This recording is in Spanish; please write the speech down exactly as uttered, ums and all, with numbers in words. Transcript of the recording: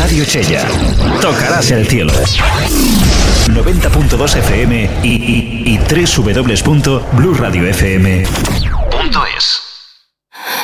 Radio Chella. Tocarás el cielo. noventa punto dos F M y, y, y doble u doble u doble u punto blue radio f m punto es.